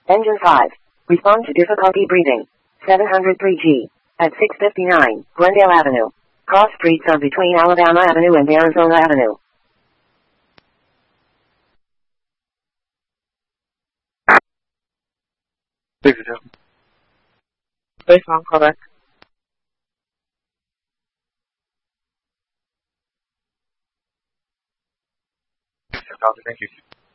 Engine 5. Respond to difficulty breathing. 703G. At 659, Glendale Avenue. Cross streets of between Alabama Avenue and Arizona Avenue. Ladies and gentlemen. Space on, call back. Thank you.